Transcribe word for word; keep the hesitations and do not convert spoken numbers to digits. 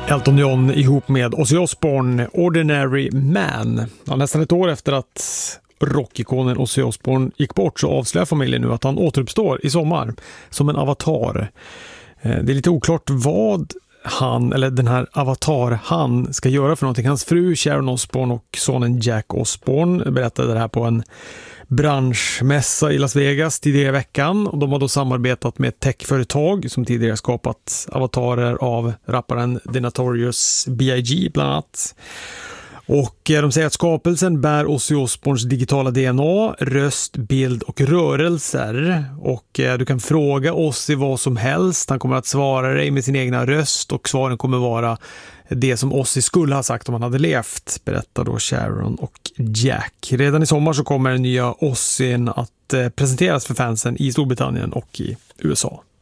Elton John ihop med Ozzy Osbourne, Ordinary Man. Ja, nästan ett år efter att rockikonen Ozzy Osbourne gick bort så avslöjar familjen nu att han återuppstår i sommar som en avatar. Det är lite oklart vad han, eller den här avatar han ska göra för någonting. Hans fru Sharon Osbourne och sonen Jack Osbourne berättade det här på en branschmässa i Las Vegas tidigare i veckan, och de har då samarbetat med ett techföretag som tidigare skapat avatarer av rapparen The Notorious B I G bland annat. Och de säger att skapelsen bär Ozzy Osbournes digitala D N A, röst, bild och rörelser. Och du kan fråga Ozzy vad som helst. Han kommer att svara dig med sin egna röst, och svaren kommer vara det som Ozzy skulle ha sagt om han hade levt, berättar då Sharon och Jack. Redan i sommar så kommer den nya Ozzyn att presenteras för fansen i Storbritannien och i U S A.